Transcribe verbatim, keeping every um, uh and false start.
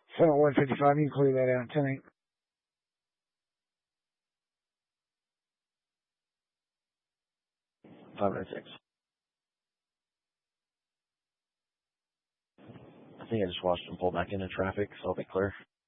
seven one fifty-five, you can clear that out. ten eight. five nine six. I think I just watched him pull back into traffic, so I'll be clear.